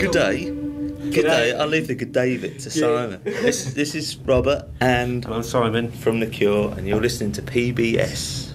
Good day. Good day. I'll leave the good day bit to Simon. This is Robert and I'm Simon from The Cure, and you're listening to PBS.